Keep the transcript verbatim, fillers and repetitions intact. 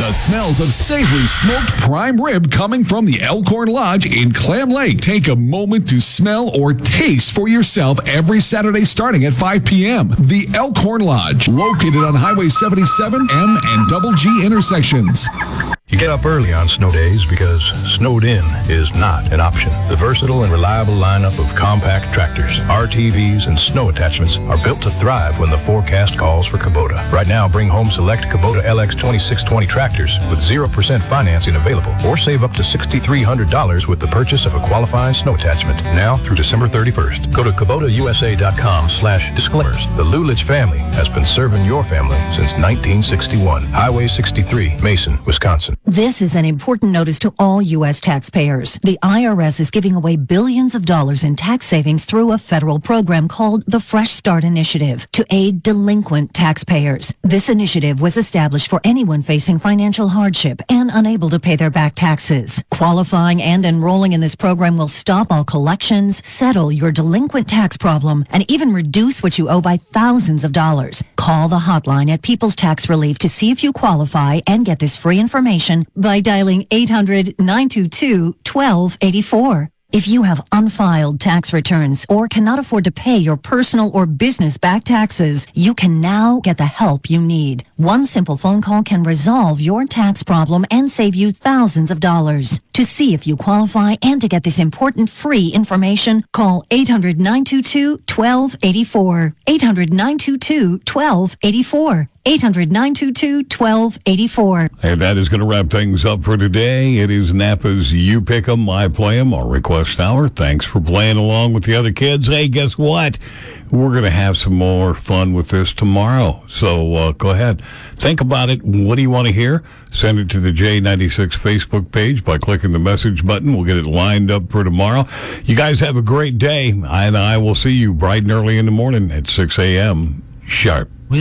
The smells of savory smoked prime rib coming from the Elkhorn Lodge in Clam Lake. Take a moment to smell or taste for yourself every Saturday starting at five p.m. The Elkhorn Lodge, located on Highway seventy-seven, M and Double G intersections. You get up early on snow days because snowed in is not an option. The versatile and reliable lineup of compact tractors, R T Vs, and snow attachments are built to thrive when the forecast calls for Kubota. Right now, bring home select Kubota L X twenty-six twenty tractors with zero percent financing available, or save up to six thousand three hundred dollars with the purchase of a qualifying snow attachment. Now through December thirty-first. Go to Kubota U S A dot com slash disclaimers. The Lulich family has been serving your family since nineteen sixty-one. Highway sixty-three, Mason, Wisconsin. This is an important notice to all U S taxpayers. The I R S is giving away billions of dollars in tax savings through a federal program called the Fresh Start Initiative to aid delinquent taxpayers. This initiative was established for anyone facing financial hardship and unable to pay their back taxes. Qualifying and enrolling in this program will stop all collections, settle your delinquent tax problem, and even reduce what you owe by thousands of dollars. Call the hotline at People's Tax Relief to see if you qualify and get this free information by dialing eight hundred, nine two two, one two eight four. If you have unfiled tax returns or cannot afford to pay your personal or business back taxes, you can now get the help you need. One simple phone call can resolve your tax problem and save you thousands of dollars. To see if you qualify and to get this important free information, call eight hundred, nine two two, one two eight four. eight hundred, nine two two, one two eight four. eight hundred, nine two two, one two eight four. And that is going to wrap things up for today. It is Napa's You Pick 'em, I Play 'em, our request hour. Thanks for playing along with the other kids. Hey, guess what? We're going to have some more fun with this tomorrow. So uh, go ahead. Think about it. What do you want to hear? Send it to the J ninety-six Facebook page by clicking the message button. We'll get it lined up for tomorrow. You guys have a great day, and I will see you bright and early in the morning at six a.m. sharp.